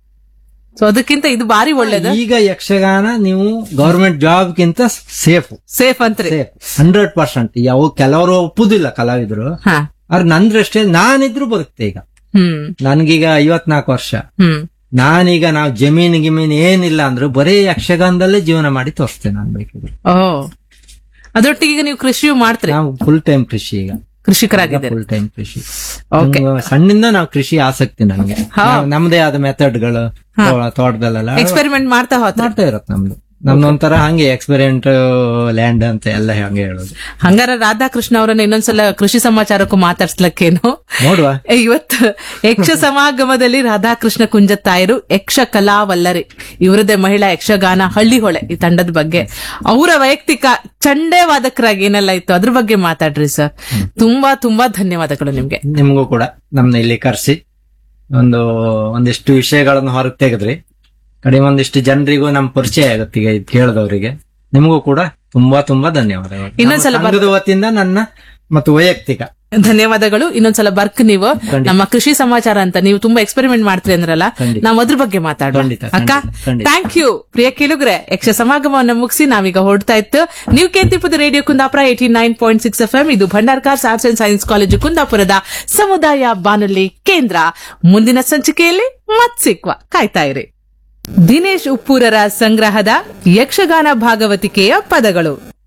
ಸೊ ಅದಕ್ಕಿಂತ ಇದು ಬಾರಿ ಒಳ್ಳೇದು. ಈಗ ಯಕ್ಷಗಾನ ನೀವು ಗವರ್ಮೆಂಟ್ ಜಾಬ್ ಗಿಂತ ಸೇಫ್ ಸೇಫ್ ಅಂತ್ರಿ. Hundred percent. ಯಾವ ಕೆಲವರು ಒಪ್ಪುದಿಲ್ಲ ಕಲಾವಿದ್ರು, ಹಾ ಅವ್ರ ನಂದ್ರಷ್ಟೇ. ನಾನಿದ್ರು ಬದುಕ್ತೆ ಈಗ. ಹ್ಮ್ ನನ್ಗೀಗ ಐವತ್ನಾಲ್ಕು ವರ್ಷ. ಹ್ಮ್ ನಾನೀಗ ನಾವು ಜಮೀನ್ ಗಿಮೀನ್ ಏನಿಲ್ಲ ಅಂದ್ರು ಬರೀ ಯಕ್ಷಗಾನದಲ್ಲೇ ಜೀವನ ಮಾಡಿ ತೋರಿಸ್ತೇನೆ ನಾನ್ ಬೇಕಿದ್ರೆ. ಓ ಅದರೊಟ್ಟಿಗೆ ಈಗ ನೀವು ಕೃಷಿಯು ಮಾಡ್ತೀರಿ? ನಾವು ಫುಲ್ ಟೈಮ್ ಕೃಷಿ, ಈಗ ಕೃಷಿಕರಾಗಿದ್ದಾರೆ. ಫುಲ್ ಟೈಮ್ ಕೃಷಿ. ಓಕೆ. ನಮ್ಗೆ ಸಣ್ಣಿಂದ ನಾವು ಕೃಷಿ ಆಸಕ್ತಿ ನನ್ಗೆ. ನಾವ್ ನಮ್ದೇ ಆದ ಮೆಥಡ್ಗಳು ತೋಟದಲ್ಲೆಲ್ಲ ಎಕ್ಸ್ಪೆರಿಮೆಂಟ್ ಮಾಡ್ತಾ ಹೋತ ಮಾಡ್ತಾ ಇರತ್ ನಮ್ದು. ನಮ್ದೊಂಥರ ಹಂಗೆ ಎಕ್ಸ್ಪೆರಿಮೆಂಟ್ ಲ್ಯಾಂಡ್ ಅಂತ ಎಲ್ಲ ಹಂಗೆ ಹೇಳೋದು. ಹಂಗಾರ ರಾಧಾಕೃಷ್ಣ ಅವರನ್ನ ಇನ್ನೊಂದ್ಸಲ ಕೃಷಿ ಸಮಾಚಾರಕ್ಕೂ ಮಾತಾಡ್ಸ್ಲಕ್ಕೇನು ನೋಡುವ. ಇವತ್ತು ಯಕ್ಷ ಸಮಾಗಮದಲ್ಲಿ ರಾಧಾಕೃಷ್ಣ ಕುಂಜತ್ತಾಯರು ಯಕ್ಷ ಕಲಾವಲ್ಲರಿ, ಇವರದೇ ಮಹಿಳಾ ಯಕ್ಷಗಾನ ಹಳ್ಳಿಹೊಳೆ ಈ ತಂಡದ ಬಗ್ಗೆ, ಅವರ ವೈಯಕ್ತಿಕ ಚಂಡೆ ವಾದಕರಾಗಿ ಏನೆಲ್ಲ ಇತ್ತು ಅದ್ರ ಬಗ್ಗೆ ಮಾತಾಡ್ರಿ ಸರ್. ತುಂಬಾ ತುಂಬಾ ಧನ್ಯವಾದಗಳು ನಿಮ್ಗೆ. ನಿಮ್ಗೂ ಕೂಡ ನಮ್ನ ಇಲ್ಲಿ ಕರ್ಸಿ ಒಂದು ಒಂದಿಷ್ಟು ವಿಷಯಗಳನ್ನು ಹೊರಗೆ ತೆಗೆದ್ರಿ. ಕಡಿಮೆ ಒಂದಿಷ್ಟು ಜನರಿಗೂ ನಮ್ ಪರಿಚಯ ಆಗುತ್ತೆ ಈಗ ಇದು ಕೇಳಿದವರಿಗೆ. ನಿಮಗೂ ಕೂಡ ತುಂಬಾ ತುಂಬಾ ಧನ್ಯವಾದಗಳು. ಇನ್ನೊಂದ್ಸಲ ಸಂಘದ ವತಿಯಿಂದ ನನ್ನ ಮತ್ತು ವೈಯಕ್ತಿಕ ಧನ್ಯವಾದಗಳು. ಇನ್ನೊಂದ್ಸಲ ಬರ್ಕ್ ನೀವು ನಮ್ಮ ಕೃಷಿ ಸಮಾಚಾರ ಅಂತ ನೀವು ತುಂಬಾ ಎಕ್ಸ್ಪೆರಿಮೆಂಟ್ ಮಾಡ್ತೀರಿ ಅಂದ್ರಲ್ಲ, ನಾವು ಅದ್ರ ಬಗ್ಗೆ ಮಾತಾಡೋಣ ಅಕ್ಕ. Thank you. ಪ್ರಿಯ ಕೇಳುಗ್ರೆ, ಯಕ್ಷ ಸಮಾಗಮವನ್ನು ಮುಗಿಸಿ ನಾವೀಗ ಹೊರಡ್ತಾ ಇತ್ತು. ನೀವು ಕೇಳ್ತಿಪ್ಪದು radio Kundapura eighty nine point six F M. ಇದು Bhandarkars arts and science college ಕುಂದಾಪುರದ ಸಮುದಾಯ ಬಾನುಲಿ ಕೇಂದ್ರ. ಮುಂದಿನ ಸಂಚಿಕೆಯಲ್ಲಿ ಮತ್ ಸಿಕ್ವ, ಕಾಯ್ತಾ ಇರಿ. ದಿನೇಶ್ ಉಪ್ಪೂರರ ಸಂಗ್ರಹದ ಯಕ್ಷಗಾನ ಭಾಗವತಿಕೆಯ ಪದಗಳು.